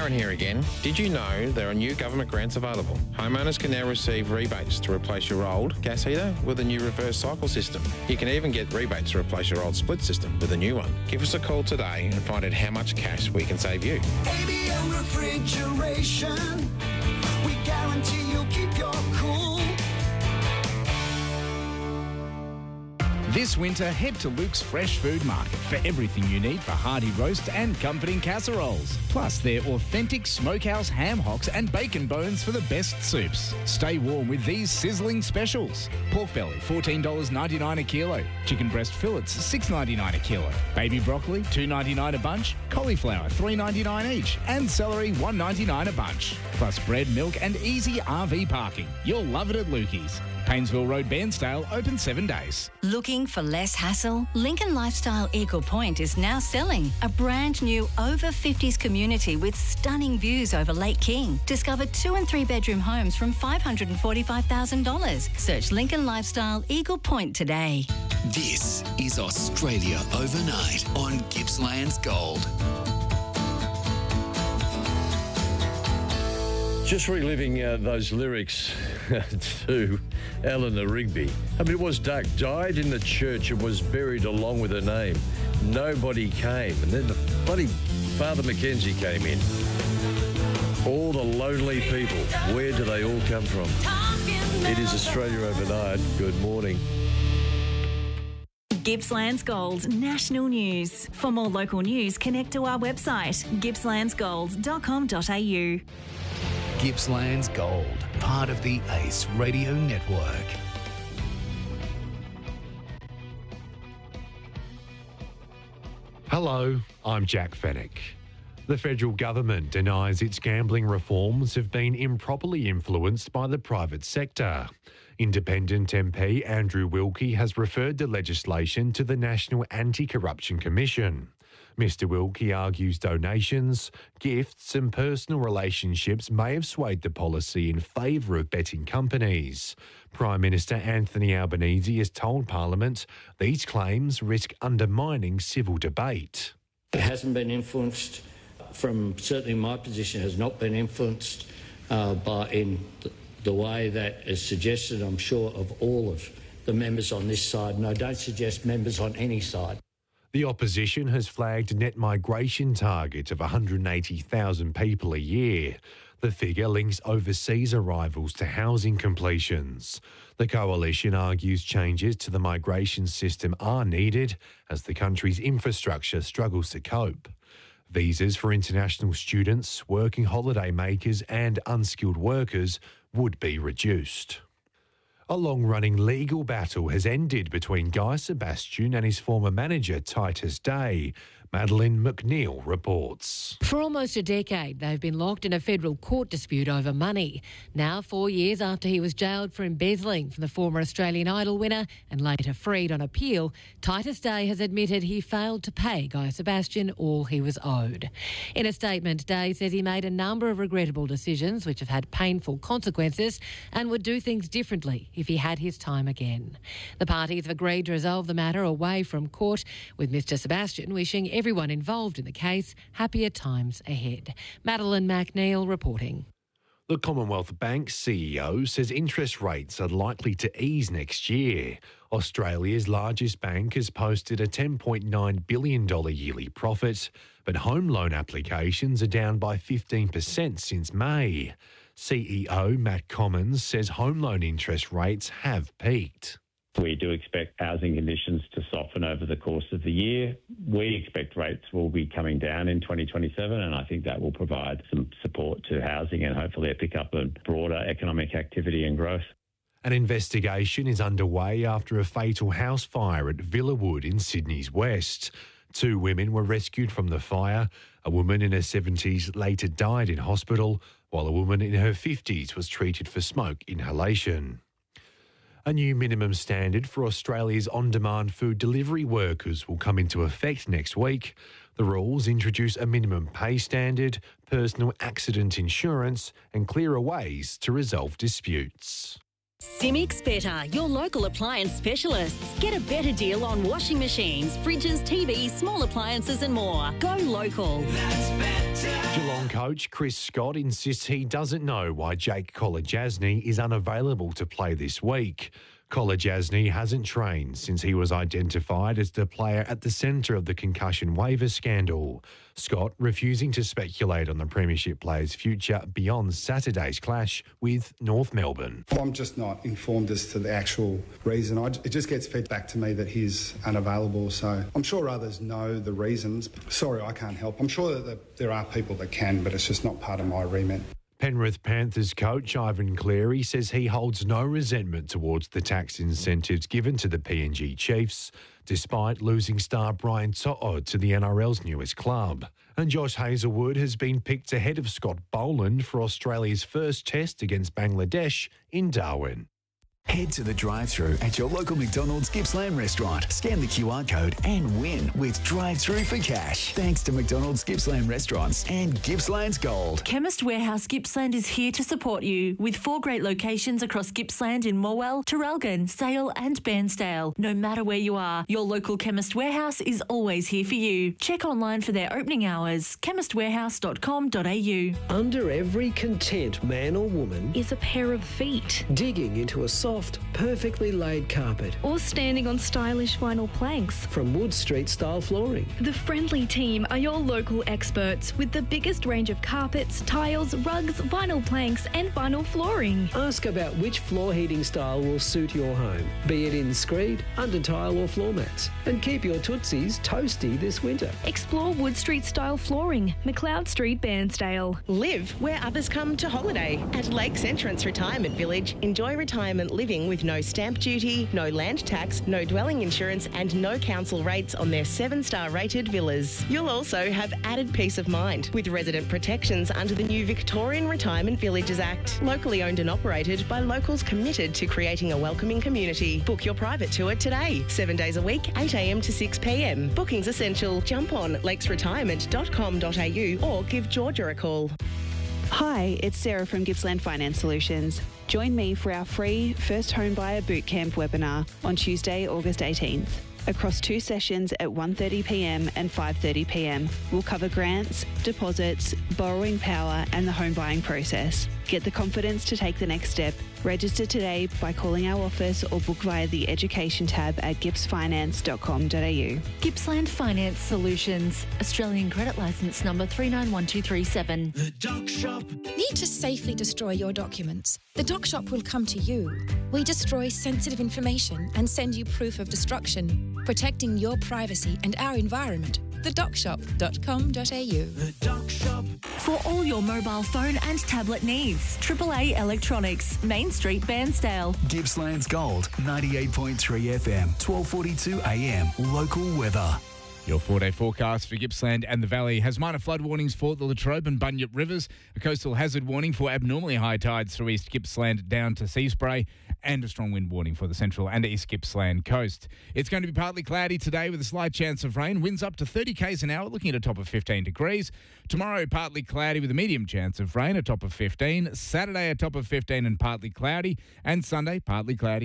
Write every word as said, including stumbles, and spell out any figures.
Darren here again. Did you know there are new government grants available? Homeowners can now receive rebates to replace your old gas heater with a new reverse cycle system. You can even get rebates to replace your old split system with a new one. Give us a call today and find out how much cash we can save you. A B M Refrigeration, we guarantee you'll keep your cool. This winter, head to Luke's Fresh Food Market for everything you need for hearty roast and comforting casseroles. Plus, their authentic smokehouse ham hocks and bacon bones for the best soups. Stay warm with these sizzling specials. Pork belly, fourteen dollars ninety-nine a kilo. Chicken breast fillets, six dollars ninety-nine a kilo. Baby broccoli, two dollars ninety-nine a bunch. Cauliflower, three dollars ninety-nine each. And celery, one dollar ninety-nine a bunch. Plus bread, milk and easy R V parking. You'll love it at Lukey's. Paynesville Road, Bairnsdale, open seven days. Looking for less hassle? Lincoln Lifestyle Eagle Point is now selling a brand new over fifties community with stunning views over Lake King. Discover two and three bedroom homes from five hundred forty-five thousand dollars. Search Lincoln Lifestyle Eagle Point today. This is Australia Overnight on Gippsland's Gold. Just reliving uh, those lyrics to Eleanor Rigby. I mean, it was dark. Died in the church and was buried along with her name. Nobody came. And then the bloody Father Mackenzie came in. All the lonely people. Where do they all come from? It is Australia Overnight. Good morning. Gippsland's Gold National News. For more local news, connect to our website, gippslands gold dot com dot a u. Gippsland's Gold, part of the Ace Radio Network. Hello, I'm Jack Fennick. The federal government denies its gambling reforms have been improperly influenced by the private sector. Independent M P Andrew Wilkie has referred the legislation to the National Anti-Corruption Commission. Mister Wilkie argues donations, gifts and personal relationships may have swayed the policy in favour of betting companies. Prime Minister Anthony Albanese has told Parliament these claims risk undermining civil debate. It hasn't been influenced from, certainly my position has not been influenced uh, by in the, the way that is suggested, I'm sure, of all of the members on this side. No, don't suggest members on any side. The opposition has flagged a net migration target of one hundred eighty thousand people a year. The figure links overseas arrivals to housing completions. The coalition argues changes to the migration system are needed as the country's infrastructure struggles to cope. Visas for international students, working holiday makers and unskilled workers would be reduced. A long-running legal battle has ended between Guy Sebastian and his former manager, Titus Day. Madeline McNeil reports. For almost a decade, they've been locked in a federal court dispute over money. Now, four years after he was jailed for embezzling from the former Australian Idol winner and later freed on appeal, Titus Day has admitted he failed to pay Guy Sebastian all he was owed. In a statement, Day says he made a number of regrettable decisions which have had painful consequences and would do things differently if he had his time again. The parties have agreed to resolve the matter away from court, with Mr Sebastian wishing everyone involved in the case happier times ahead. Madeline McNeil reporting. The Commonwealth Bank C E O says interest rates are likely to ease next year. Australia's largest bank has posted a ten point nine billion dollars yearly profit, but home loan applications are down by fifteen percent since May. C E O Matt Commons says home loan interest rates have peaked. We do expect housing conditions to soften over the course of the year. We expect rates will be coming down in twenty twenty-seven, and I think that will provide some support to housing and hopefully a pickup of broader economic activity and growth. An investigation is underway after a fatal house fire at Villawood in Sydney's west. Two women were rescued from the fire. A woman in her seventies later died in hospital, while a woman in her fifties was treated for smoke inhalation. A new minimum standard for Australia's on-demand food delivery workers will come into effect next week. The rules introduce a minimum pay standard, personal accident insurance and clearer ways to resolve disputes. Simics Better, your local appliance specialists. Get a better deal on washing machines, fridges, T Vs, small appliances and more. Go local. That's better. Geelong coach Chris Scott insists he doesn't know why Jake Kolodjasny is unavailable to play this week. Kolodjasny hasn't trained since he was identified as the player at the centre of the concussion waiver scandal. Scott refusing to speculate on the Premiership player's future beyond Saturday's clash with North Melbourne. I'm just not informed as to the actual reason. I, it just gets fed back to me that he's unavailable, so I'm sure others know the reasons. Sorry, I can't help. I'm sure that there are people that can, but it's just not part of my remit. Penrith Panthers coach Ivan Cleary says he holds no resentment towards the tax incentives given to the P N G Chiefs, despite losing star Brian To'o to the N R L's newest club. And Josh Hazelwood has been picked ahead of Scott Boland for Australia's first test against Bangladesh in Darwin. Head to the drive-thru at your local McDonald's Gippsland restaurant. Scan the Q R code and win with drive-thru for cash. Thanks to McDonald's Gippsland restaurants and Gippsland's Gold. Chemist Warehouse Gippsland is here to support you with four great locations across Gippsland in Morwell, Traralgon, Sale and Bairnsdale. No matter where you are, your local Chemist Warehouse is always here for you. Check online for their opening hours, chemist warehouse dot com dot a u. Under every content man or woman is a pair of feet. Digging into a soft, perfectly laid carpet. Or standing on stylish vinyl planks. From Wood Street style flooring. The Friendly team are your local experts with the biggest range of carpets, tiles, rugs, vinyl planks and vinyl flooring. Ask about which floor heating style will suit your home, be it in screed, under tile or floor mats. And keep your tootsies toasty this winter. Explore Wood Street style flooring, McLeod Street, Bairnsdale. Live where others come to holiday. At Lakes Entrance Retirement Village, enjoy retirement living with no stamp duty, no land tax, no dwelling insurance and no council rates on their seven-star rated villas. You'll also have added peace of mind with resident protections under the new Victorian Retirement Villages Act. Locally owned and operated by locals committed to creating a welcoming community. Book your private tour today. Seven days a week, eight a m to six p m. Bookings essential. Jump on lakes retirement dot com dot a u or give Georgia a call. Hi, it's Sarah from Gippsland Finance Solutions. Join me for our free First Home Buyer Bootcamp webinar on Tuesday, August eighteenth. Across two sessions at one thirty p m and five thirty p m, we'll cover grants, deposits, borrowing power and the home buying process. Get the confidence to take the next step. Register today by calling our office or book via the Education tab at gips finance dot com dot a u. Gippsland Finance Solutions, Australian credit licence number three nine one two three seven. The Doc Shop. Need to safely destroy your documents? The Doc Shop will come to you. We destroy sensitive information and send you proof of destruction, protecting your privacy and our environment. the doc shop dot com dot a u. The Doc Shop. For all your mobile phone and tablet needs, triple A Electronics, Main Street, Bairnsdale. Gippsland's Gold, ninety-eight point three F M, twelve forty-two a m. Local weather. Your four-day forecast for Gippsland and the Valley has minor flood warnings for the Latrobe and Bunyip Rivers, a coastal hazard warning for abnormally high tides through East Gippsland down to Sea Spray, and a strong wind warning for the central and East Gippsland coast. It's going to be partly cloudy today with a slight chance of rain. Winds up to thirty k's an hour, looking at a top of fifteen degrees. Tomorrow, partly cloudy with a medium chance of rain, a top of fifteen. Saturday, a top of fifteen and partly cloudy. And Sunday, partly cloudy.